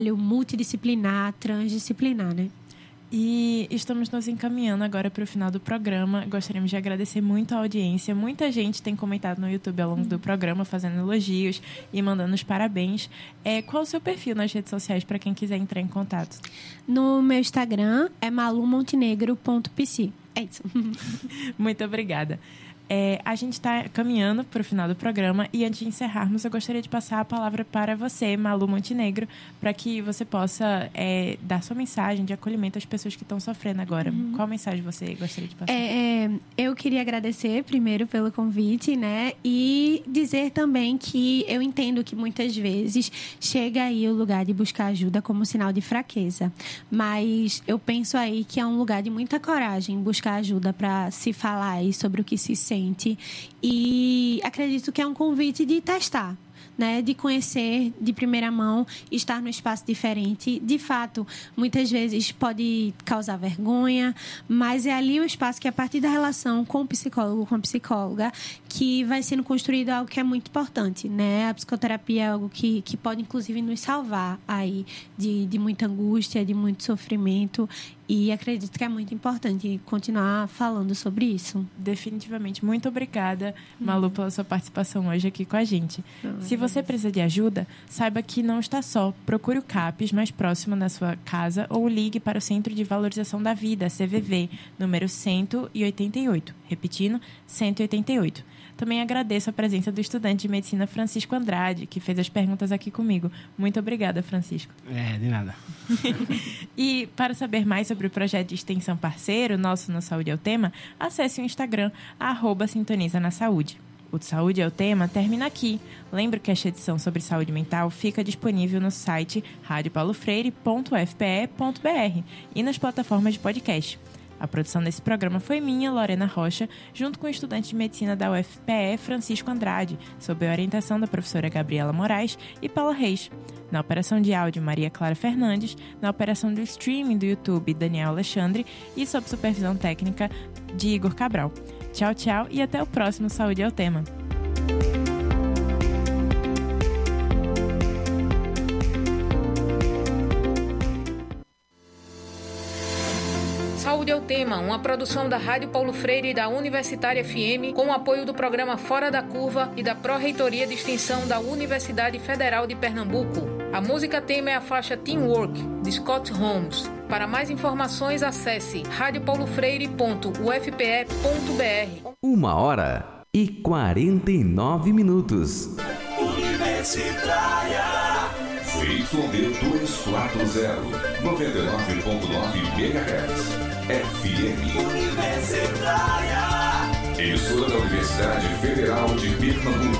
multidisciplinar, transdisciplinar, né? E estamos nos encaminhando agora para o final do programa. Gostaríamos de agradecer muito a audiência. Muita gente tem comentado no YouTube ao longo do programa, fazendo elogios e mandando os parabéns. Qual o seu perfil nas redes sociais para quem quiser entrar em contato? No meu Instagram é malumontenegro.pc. É isso. Muito obrigada. A gente está caminhando para o final do programa e antes de encerrarmos, eu gostaria de passar a palavra para você, Malu Montenegro, para que você possa dar sua mensagem de acolhimento às pessoas que estão sofrendo agora. Qual mensagem você gostaria de passar? Eu queria agradecer primeiro pelo convite, né? E dizer também que eu entendo que muitas vezes chega aí o lugar de buscar ajuda como sinal de fraqueza. Mas eu penso aí que é um lugar de muita coragem buscar ajuda para se falar aí sobre o que se sente. E acredito que é um convite de testar, né? De conhecer de primeira mão, estar num espaço diferente. De fato, muitas vezes pode causar vergonha, mas é ali o espaço que, a partir da relação com o psicólogo, com a psicóloga, que vai sendo construído algo que é muito importante, né? A psicoterapia é algo que pode, inclusive, nos salvar aí de muita angústia, de muito sofrimento. E acredito que é muito importante continuar falando sobre isso. Definitivamente. Muito obrigada, Malu, pela sua participação hoje aqui com a gente. Se você precisa de ajuda, saiba que não está só. Procure o CAPES mais próximo da sua casa ou ligue para o Centro de Valorização da Vida, CVV, número 188. Repetindo, 188. Também agradeço a presença do estudante de medicina Francisco Andrade, que fez as perguntas aqui comigo. Muito obrigada, Francisco. De nada. E para saber mais sobre o projeto de extensão parceiro nosso no Saúde é o Tema, acesse o Instagram, @Sintoniza na Saúde. O Saúde é o Tema termina aqui. Lembro que esta edição sobre saúde mental fica disponível no site radiopaulofreire.ufpe.br e nas plataformas de podcast. A produção desse programa foi minha, Lorena Rocha, junto com o estudante de medicina da UFPE, Francisco Andrade, sob a orientação da professora Gabriela Moraes e Paula Reis. Na operação de áudio, Maria Clara Fernandes. Na operação do streaming do YouTube, Daniel Alexandre. E sob supervisão técnica de Igor Cabral. Tchau, tchau e até o próximo Saúde é o Tema. Saúde é o Tema, uma produção da Rádio Paulo Freire e da Universitária FM, com o apoio do programa Fora da Curva e da Pró-Reitoria de Extensão da Universidade Federal de Pernambuco. A música tema é a faixa Teamwork, de Scott Holmes. Para mais informações, acesse radiopaulofreire.ufpe.br. 1h49. Universitária ZYD 240, 99.9 MHz, FM Universitária, emissora da Universidade Federal de Pernambuco.